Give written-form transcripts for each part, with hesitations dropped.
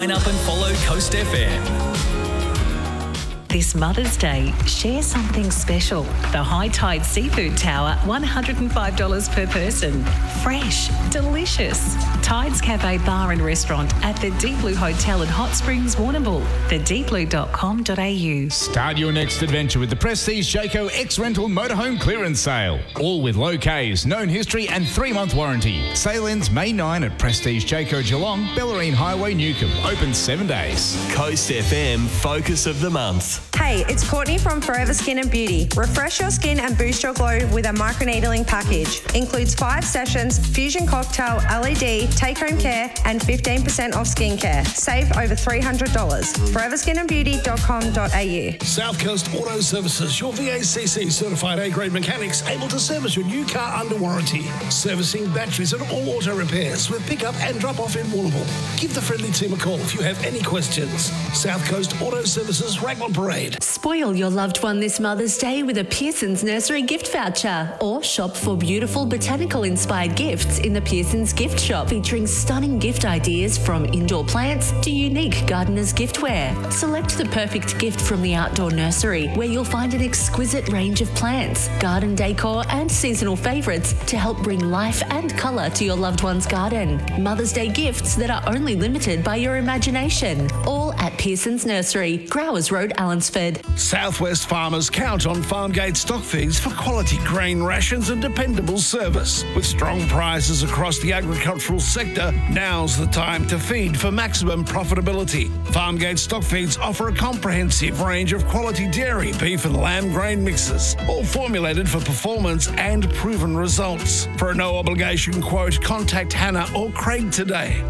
Sign up and follow Coast FM. This Mother's Day, share something special. The High Tide Seafood Tower, $105 per person. Fresh, delicious. Tides Cafe Bar and Restaurant at the Deep Blue Hotel in Hot Springs, Warrnambool. thedeepblue.com.au. Start your next adventure with the Prestige Jayco X-Rental Motorhome Clearance Sale. All with low Ks, known history and 3-month warranty. Sale ends May 9 at Prestige Jayco Geelong, Bellarine Highway, Newcomb. Open 7 days. Coast FM Focus of the Month. Hey, it's Courtney from Forever Skin and Beauty. Refresh your skin and boost your glow with a microneedling package. Includes 5 sessions, fusion cocktail, LED, take-home care, and 15% off skincare. Save over $300. foreverskinandbeauty.com.au. South Coast Auto Services, your VACC certified A-grade mechanics able to service your new car under warranty. Servicing batteries and all auto repairs with pick-up and drop-off in Warrnambool. Give the friendly team a call if you have any questions. South Coast Auto Services, Raglan Parade. Spoil your loved one this Mother's Day with a Pearson's Nursery gift voucher, or shop for beautiful botanical-inspired gifts in the Pearson's Gift Shop, featuring stunning gift ideas from indoor plants to unique gardener's giftware. Select the perfect gift from the outdoor nursery, where you'll find an exquisite range of plants, garden decor and seasonal favourites to help bring life and colour to your loved one's garden. Mother's Day gifts that are only limited by your imagination. All at Pearson's Nursery, Growers Road, Allensford. Southwest farmers count on Farmgate stock feeds for quality grain rations and dependable service. With strong prices across the agricultural sector, now's the time to feed for maximum profitability. Farmgate stock feeds offer a comprehensive range of quality dairy, beef and lamb grain mixes, all formulated for performance and proven results. For a no-obligation quote, contact Hannah or Craig today.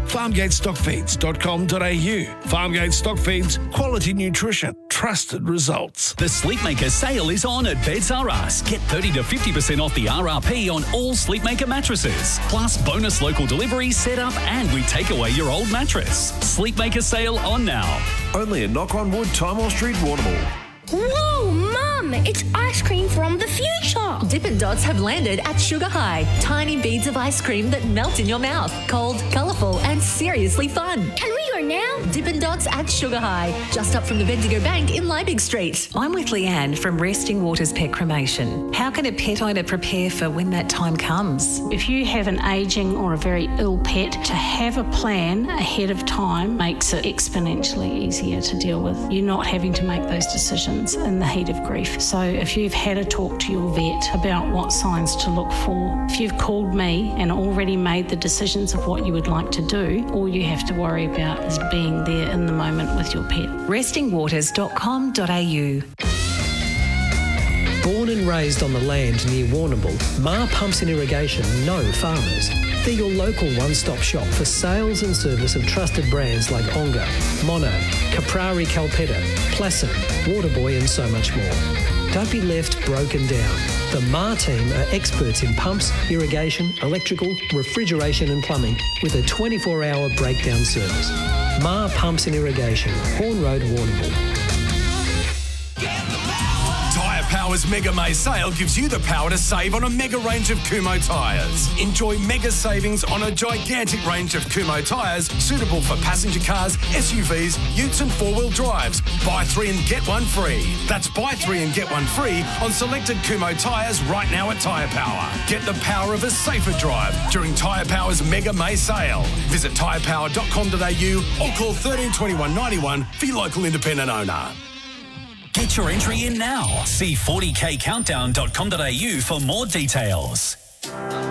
FarmgateStockFeeds.com.au. Farmgate Stock Feeds, quality nutrition, trusted results. The Sleepmaker sale is on at Beds R Us. Get 30 to 50% off the RRP on all Sleepmaker mattresses. Plus bonus local delivery, setup, and we take away your old mattress. Sleepmaker sale on now. Only at Knock on Wood, Timor Street, Warrnambool. Whoa, Mum! It's ice cream from the future! Dippin' Dots have landed at Sugar High. Tiny beads of ice cream that melt in your mouth. Cold, colourful and seriously fun. Can we go now? Dippin' Dots at Sugar High, just up from the Bendigo Bank in Liebig Street. I'm with Leanne from Resting Waters Pet Cremation. How can a pet owner prepare for when that time comes? If you have an ageing or a very ill pet, to have a plan ahead of time makes it exponentially easier to deal with. You're not having to make those decisions in the heat of grief. So if you've had a talk to your vet about what signs to look for, if you've called me and already made the decisions of what you would like to do, all you have to worry about is being there in the moment with your pet. restingwaters.com.au. Born and raised on the land near Warrnambool, Ma Pumps and Irrigation know farmers. They're your local one-stop shop for sales and service of trusted brands like Onga, Mono, Caprari Calpetta, Placid, Waterboy and so much more. Don't be left broken down. The Ma team are experts in pumps, irrigation, electrical, refrigeration and plumbing with a 24-hour breakdown service. Ma Pumps and Irrigation, Horn Road, Warrnambool. Tyre Power's Mega May sale gives you the power to save on a mega range of Kumho tyres. Enjoy mega savings on a gigantic range of Kumho tyres suitable for passenger cars, SUVs, utes and four-wheel drives. Buy 3 and get 1 free. That's buy 3 and get 1 free on selected Kumho tyres right now at Tyre Power. Get the power of a safer drive during Tyre Power's Mega May sale. Visit tyrepower.com.au or call 13 21 91 for your local independent owner. Get your entry in now. See 40kcountdown.com.au for more details.